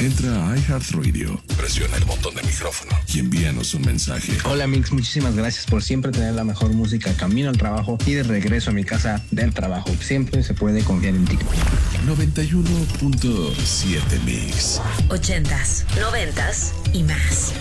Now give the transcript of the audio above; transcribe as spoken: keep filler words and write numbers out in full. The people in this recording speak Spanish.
Entra a iHeartRadio, presiona el botón de micrófono y envíanos un mensaje. Hola Mix, muchísimas gracias por siempre tener la mejor música camino al trabajo y de regreso a mi casa del trabajo. Siempre se puede confiar en ti. noventa y uno punto siete Mix. Ochentas, noventas y más.